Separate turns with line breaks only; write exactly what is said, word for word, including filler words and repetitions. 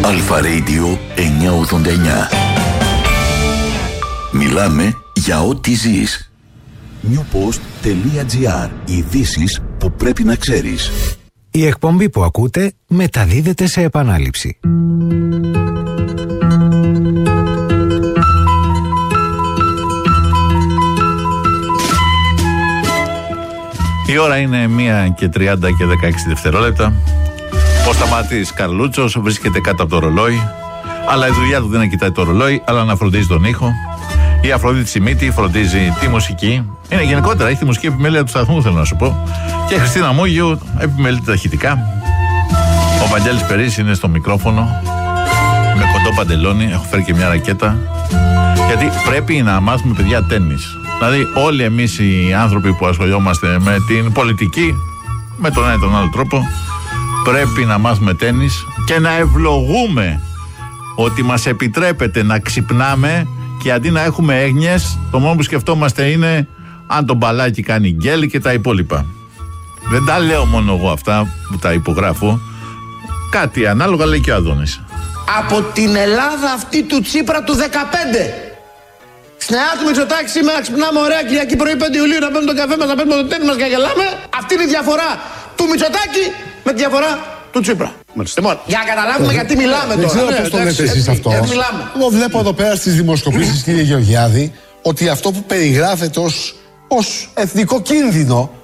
Αλφα Radio εννιακόσια ογδόντα εννιά. Μιλάμε για ό,τι ζεις. newpost.gr. Ειδήσεις που πρέπει να ξέρεις.
Η εκπομπή που ακούτε μεταδίδεται σε επανάληψη.
Η ώρα είναι μία και τριάντα και δεκαέξι δευτερόλεπτα. Ο Σταματής Καρλούτσος βρίσκεται κάτω από το ρολόι, αλλά η δουλειά του δεν είναι να κοιτάει το ρολόι, αλλά να φροντίζει τον ήχο. Η Αφροδίτη Σιμίτη φροντίζει τη μουσική. Είναι γενικότερα, έχει τη μουσική επιμέλεια του σταθμού, θέλω να σου πω. Και η Χριστίνα Μούγιου επιμελεί τα ηχητικά. Ο Βαγγέλης Περής είναι στο μικρόφωνο, με κοντό παντελόνι. Έχω φέρει και μια ρακέτα. Γιατί πρέπει να μάθουμε, παιδιά, τένις. Δηλαδή, όλοι εμείς οι άνθρωποι που ασχολιόμαστε με την πολιτική, με τον ένα ή τον άλλο τρόπο, πρέπει να μάθουμε τένις και να ευλογούμε ότι μας επιτρέπεται να ξυπνάμε και αντί να έχουμε έγνοιες, το μόνο που σκεφτόμαστε είναι αν το μπαλάκι κάνει γκέλ και τα υπόλοιπα. Δεν τα λέω μόνο εγώ αυτά που τα υπογράφω. Κάτι ανάλογα λέει και ο Αδώνης.
Από την Ελλάδα αυτή του Τσίπρα του δεκαπέντε. Στην Ελλάδα του Μητσοτάκη σήμερα ξυπνάμε ωραία Κυριακή πρωί πέντε Ιουλίου να παίρνουμε τον καφέ μας, να παίρνουμε το τέννις μας και να γελάμε. Αυτή είναι η διαφορά του Μητσοτάκη με τη διαφορά του Τσίπρα. Λοιπόν, για να καταλάβουμε γιατί μιλάμε τώρα.
Δεν ξέρω πώς το λέτε εσείς αυτό. Εγώ βλέπω εδώ πέρα στις δημοσκοπήσεις, κύριε Γεωργιάδη, ότι αυτό που περιγράφεται ως, ως εθνικό κίνδυνο